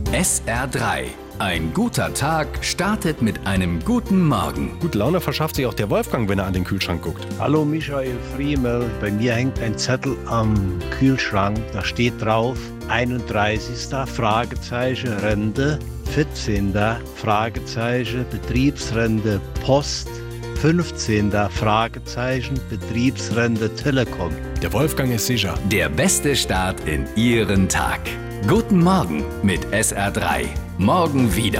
SR3. Ein guter Tag startet mit einem guten Morgen. Gute Laune verschafft sich auch der Wolfgang, wenn er an den Kühlschrank guckt. Hallo Michael Friemel, bei mir hängt ein Zettel am Kühlschrank, da steht drauf 31. Fragezeichen Rente, 14. Fragezeichen Betriebsrente Post, 15. Fragezeichen Betriebsrente Telekom. Der Wolfgang ist sicher. Der beste Start in Ihren Tag. Guten Morgen mit SR3. Morgen wieder.